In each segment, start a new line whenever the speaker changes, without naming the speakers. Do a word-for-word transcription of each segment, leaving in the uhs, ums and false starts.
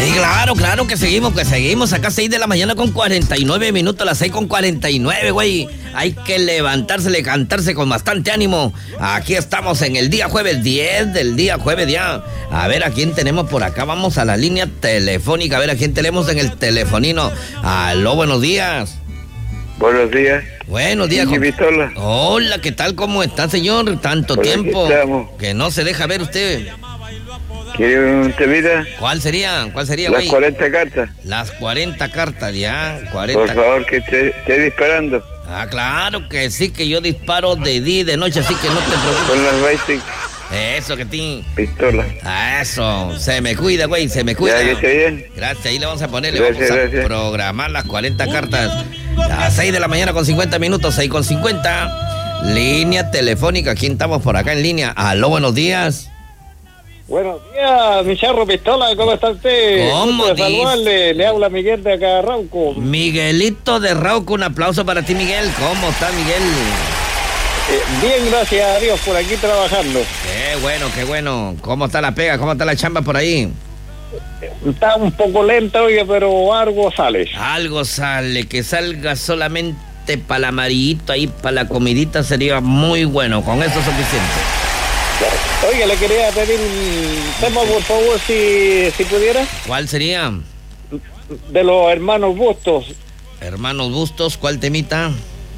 Sí, claro, claro que seguimos, que seguimos. Acá seis de la mañana con cuarenta y nueve minutos, las seis con cuarenta y nueve, güey. Hay que levantarse, levantarse con bastante ánimo. Aquí estamos en el día jueves diez del día jueves ya. A ver a quién tenemos por acá. Vamos a la línea telefónica. A ver a quién tenemos en el telefonino. Aló, buenos días.
Buenos días.
Buenos días,
Kiki Pistola.
Hola, ¿qué tal? ¿Cómo está, señor? Tanto
Por aquí
tiempo
estamos.
que no se deja ver usted.
¿Quiere un temita?
¿Cuál sería? ¿Cuál sería,
Las
güey?
cuarenta cartas.
Las cuarenta cartas, ya. cuarenta.
Por favor, que esté, esté disparando.
Ah, claro que sí, que yo disparo de día y de noche, así que no te preocupes.
Con las Basic
Eso, que ti.
Pistola.
Ah, eso. Se me cuida, güey, se me cuida.
Ya, que esté bien.
Gracias, ahí le vamos a poner, le
Gracias,
vamos a
gracias.
programar las cuarenta cartas. A las seis de la mañana con cincuenta minutos, seis con cincuenta. Línea telefónica, ¿quién estamos por acá en línea? Aló, buenos días.
Buenos días, mi charro Pistola, ¿cómo está usted?
¿Cómo
Gusto de
dice?
saludarle, le habla Miguel de acá, Rauco.
Miguelito de Rauco, un aplauso para ti, Miguel. ¿Cómo está, Miguel?
Eh, bien, gracias a Dios, por aquí trabajando.
Qué bueno, qué bueno. ¿Cómo está la pega? ¿Cómo está la chamba por ahí?
Está un poco lenta, oye, pero algo sale.
Algo sale, que salga solamente para el amarillito ahí, para la comidita sería muy bueno. Con eso es suficiente.
Oye, le quería pedir un tema, por favor, si, si pudiera,
¿Cuál sería?
de los hermanos Bustos.
Hermanos Bustos, ¿cuál temita?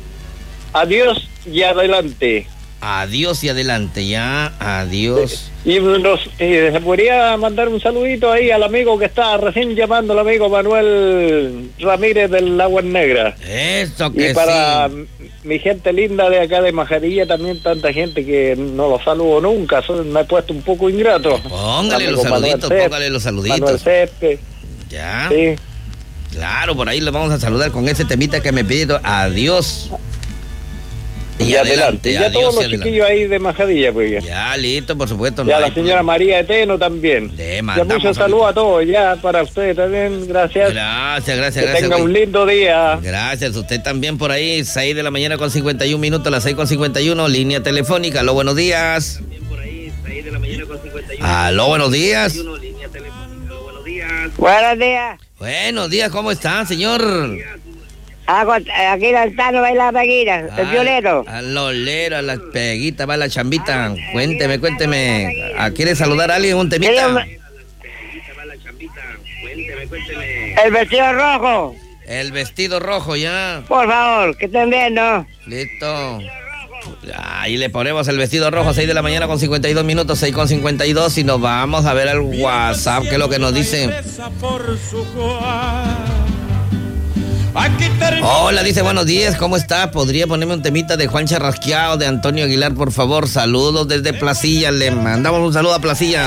Adiós y adelante.
Adiós y adelante, ya, adiós.
Y nos, eh, se podría mandar un saludito ahí al amigo que está recién llamando, el amigo Manuel Ramírez del Agua Negra.
Eso que
Y para
sí.
mi gente linda de acá de Majadilla, también tanta gente que no los saludo nunca, son- me he puesto un poco ingrato.
Póngale
Amigo
los
Manuel
saluditos,
Cep-
póngale los
Manuel
saluditos.
Céspedes,
Ya,
sí.
claro, por ahí lo vamos a saludar con ese temita que me pidió. Adiós.
Y, adelante. Ya
adiós
todos
y
los
adelante.
chiquillos ahí de Majadilla, pues ya.
Ya, listo, por supuesto.
Ya
no
la
hay
señora María Eteno también.
Le
Ya
mandamos
muchos
saludos.
saludos a todos, ya para ustedes también, gracias.
Gracias, gracias,
Que
gracias.
tenga
güey.
un lindo día.
Gracias, usted también por ahí, seis de la mañana con cincuenta y un minutos, las seis con cincuenta y uno, línea telefónica. Aló, buenos días. Aló, buenos días.
Buenos días.
Buenos días, ¿cómo está, señor?
Hago, aquí en Altano baila la peguita, el violero.
Al olero, a la peguita, va la chambita. Cuénteme, cuénteme. ¿A ¿Quiere saludar a alguien un temita?
El vestido rojo,
El vestido rojo, ya.
por favor, que estén viendo.
Listo. Ahí le ponemos el vestido rojo, seis de la mañana con cincuenta y dos minutos, seis con cincuenta y dos, y nos vamos a ver el WhatsApp, que es lo que nos dice. Hola, dice, buenos días, ¿cómo está? ¿Podría ponerme un temita de Juan Charrasqueado, de Antonio Aguilar, por favor? Saludos desde Placilla, le mandamos un saludo a Placilla.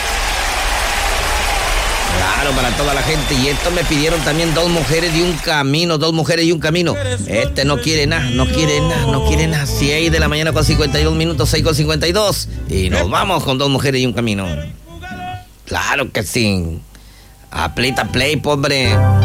Claro, para toda la gente. Y esto me pidieron también dos mujeres y un camino, dos mujeres y un camino. Este no quiere nada, no quiere nada, no quiere nada. seis de la mañana con cincuenta y dos minutos, seis con cincuenta y dos. Y nos vamos con dos mujeres y un camino. Claro que sí. A play, a play, pobre.